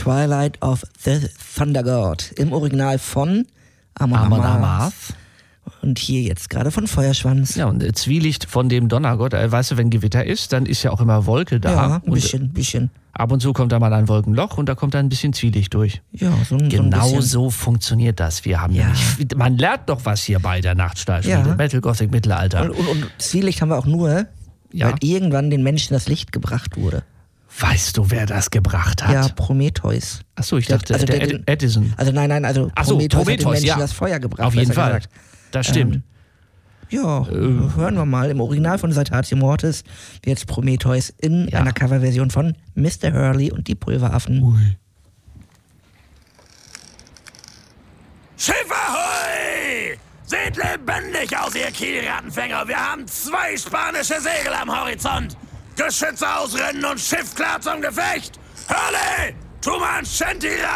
Twilight of the Thunder God. Im Original von Amon Amarth. Und hier jetzt gerade von Feuerschwanz. Ja, und Zwielicht von dem Donnergott. Weißt du, wenn Gewitter ist, dann ist ja auch immer Wolke da. Ja, ein bisschen. Ab und zu kommt da mal ein Wolkenloch und da kommt dann ein bisschen Zwielicht durch. Ja, so ein Genau bisschen. so funktioniert das. Wir haben nämlich, man lernt doch was hier bei der Nachtstahlschmiede. Ja. Metal Gothic Mittelalter. Und Zwielicht haben wir auch nur, weil irgendwann den Menschen das Licht gebracht wurde. Weißt du, wer das gebracht hat? Ja, Prometheus. Achso, ich dachte, Edison. Also nein, Prometheus hat den Menschen das Feuer gebracht. Auf jeden Fall. Das stimmt. Hören wir mal. Im Original von Saltatio Mortis jetzt Prometheus in einer Coverversion von Mr. Hurley und die Pulveraffen. Ui. Schiff ahoi! Seht lebendig aus, ihr Kielrattenfänger! Wir haben 2 spanische Segel am Horizont! Geschütze ausrennen und Schiff klar zum Gefecht! Hurley! Tu mal ein Shanty